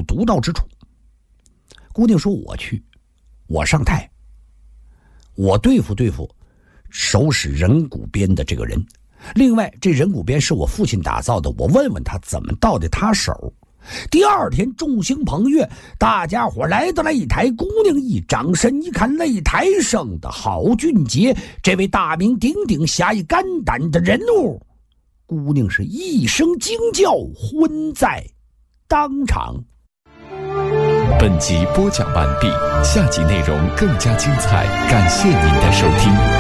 有独到之处。姑娘说我去，我上台，我对付手使人骨鞭的这个人。另外这人骨鞭是我父亲打造的，我问问他怎么到的他手。第二天众星捧月，大家伙来到擂台，姑娘一掌身一看，擂台上的郝俊杰，这位大名鼎鼎侠义肝胆的人物，姑娘是一声惊叫，昏在当场。 本集播讲完毕，下集内容更加精彩，感谢您的收听。